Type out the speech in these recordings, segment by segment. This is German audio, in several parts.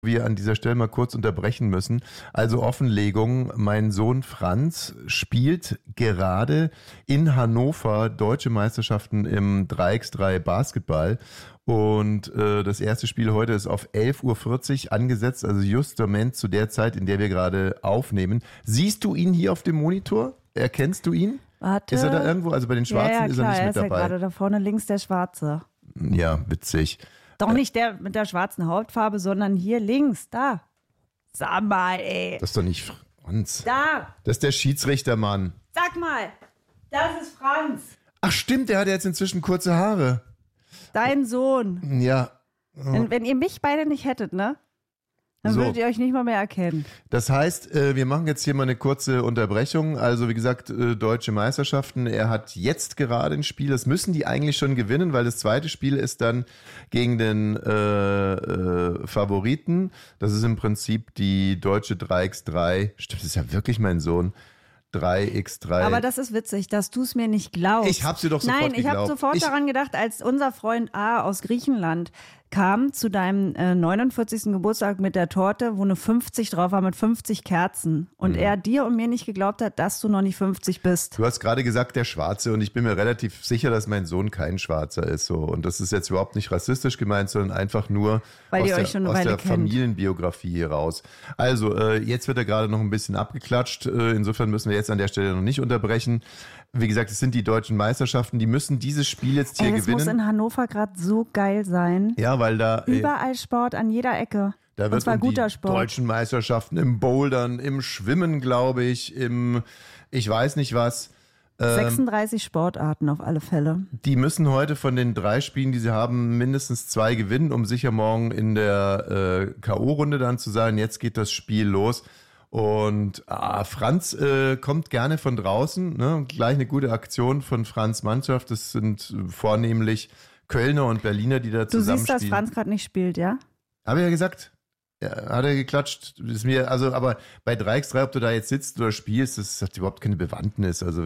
wir an dieser Stelle mal kurz unterbrechen müssen. Also Offenlegung, mein Sohn Franz spielt gerade in Hannover deutsche Meisterschaften im 3x3 Basketball und das erste Spiel heute ist auf 11:40 Uhr angesetzt, also justament zu der Zeit, in der wir gerade aufnehmen. Siehst du ihn hier auf dem Monitor? Erkennst du ihn? Warte. Ist er da irgendwo? Also bei den Schwarzen ja, ist klar, er nicht mit er ist dabei. Ja gerade da vorne links der Schwarze. Ja, witzig. Doch nicht der mit der schwarzen Hautfarbe, sondern hier links, da. Sag mal, ey. Das ist doch nicht Franz. Da, Das ist der Schiedsrichtermann. sag mal. Das ist Franz. Ach stimmt, der hat jetzt inzwischen kurze Haare. Dein Sohn. Ja. Wenn ihr mich beide nicht hättet, ne? Dann So. würdet ihr euch nicht mal mehr erkennen. Das heißt, wir machen jetzt hier mal eine kurze Unterbrechung. Also wie gesagt, deutsche Meisterschaften. Er hat jetzt gerade ein Spiel. Das müssen die eigentlich schon gewinnen, weil das zweite Spiel ist dann gegen den Favoriten. Das ist im Prinzip die deutsche 3x3. Stimmt, das ist ja wirklich mein Sohn. 3x3. Aber das ist witzig, dass du es mir nicht glaubst. Ich hab's dir doch sofort Nein, ich habe geglaubt. sofort daran gedacht, als unser Freund A aus Griechenland kam zu deinem 49. Geburtstag mit der Torte, wo eine 50 drauf war mit 50 Kerzen. Und er dir und mir nicht geglaubt hat, dass du noch nicht 50 bist. Du hast gerade gesagt, der Schwarze, und ich bin mir relativ sicher, dass mein Sohn kein Schwarzer ist. So. Und das ist jetzt überhaupt nicht rassistisch gemeint, sondern einfach nur Weil aus ihr der, euch schon eine aus Weile der kennt. Familienbiografie hier raus. Also, jetzt wird er gerade noch ein bisschen abgeklatscht. Insofern müssen wir jetzt an der Stelle noch nicht unterbrechen. Wie gesagt, es sind die deutschen Meisterschaften, die müssen dieses Spiel jetzt hier Das gewinnen. muss in Hannover gerade so geil sein. Ja, weil da... Überall Sport, an jeder Ecke. Da Und wird zwar um guter die Sport. deutschen Meisterschaften im Bouldern, im Schwimmen, glaube ich, ich weiß nicht was. 36 Sportarten auf alle Fälle. Die müssen heute von den 3 Spielen, die sie haben, mindestens 2 gewinnen, um sicher morgen in der K.O.-Runde dann zu sein. Jetzt geht das Spiel los. Und Franz kommt gerne von draußen. Ne? Gleich eine gute Aktion von Franz' Mannschaft. Das sind vornehmlich Kölner und Berliner, die da Du siehst, dass zusammenspielen. Franz gerade nicht spielt, ja? Habe ich ja gesagt. Ja, hat er geklatscht. Ist mir, also, aber bei 3x3, ob du da jetzt sitzt oder spielst, das hat überhaupt keine Bewandtnis. Also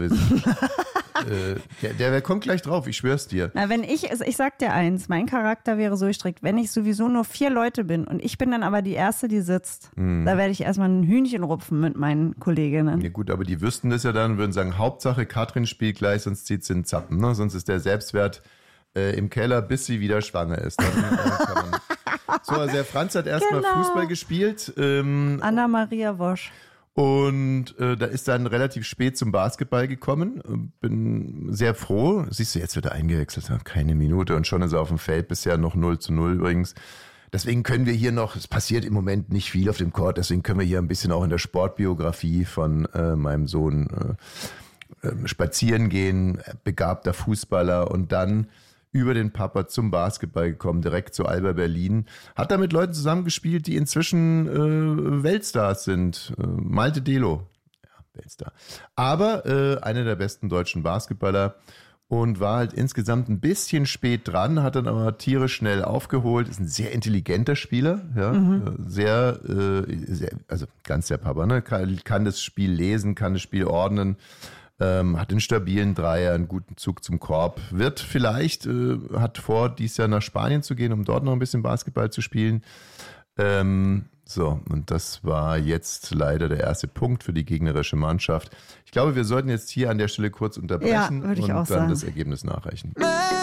der kommt gleich drauf, ich schwör's dir. Na, ich sag dir eins, mein Charakter wäre so gestrickt, wenn ich sowieso nur 4 Leute bin und ich bin dann aber die Erste, die sitzt, da werde ich erstmal ein Hühnchen rupfen mit meinen Kolleginnen. Ja gut, aber die wüssten das ja dann, würden sagen, Hauptsache Katrin spielt gleich, sonst zieht sie einen Zappen. Ne? Sonst ist der Selbstwert im Keller, bis sie wieder schwanger ist. Dann, kann man. So, also der Franz hat erstmal Fußball gespielt. Anna-Maria Wosch. Und da ist dann relativ spät zum Basketball gekommen. Bin sehr froh. Siehst du, jetzt wird er eingewechselt. Keine Minute und schon ist er auf dem Feld. Bisher noch 0:0 übrigens. Deswegen können wir hier noch, es passiert im Moment nicht viel auf dem Court, deswegen können wir hier ein bisschen auch in der Sportbiografie von meinem Sohn spazieren gehen. Begabter Fußballer und dann über den Papa zum Basketball gekommen, direkt zu Alba Berlin. Hat da mit Leuten zusammengespielt, die inzwischen Weltstars sind. Malte Delo, ja, Weltstar. Aber einer der besten deutschen Basketballer und war halt insgesamt ein bisschen spät dran, hat dann aber tierisch schnell aufgeholt. Ist ein sehr intelligenter Spieler, ja, sehr, also ganz der Papa, ne? Kann das Spiel lesen, kann das Spiel ordnen. Hat einen stabilen Dreier, einen guten Zug zum Korb. Wird vielleicht, hat vor, dieses Jahr nach Spanien zu gehen, um dort noch ein bisschen Basketball zu spielen. So, und das war jetzt leider der erste Punkt für die gegnerische Mannschaft. Ich glaube, wir sollten jetzt hier an der Stelle kurz unterbrechen Ja, würde ich und auch dann sagen. das Ergebnis nachreichen.